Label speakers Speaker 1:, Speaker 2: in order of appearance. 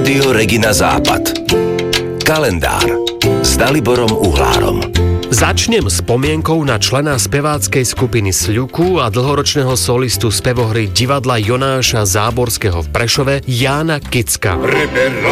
Speaker 1: Rádio Regina Západ. Kalendár s Daliborom Uhlárom.
Speaker 2: Začnem spomienkou na člena speváckej skupiny Sľuku a dlhoročného solistu spevohry divadla Jonáša Záborského v Prešove Jána Kicka.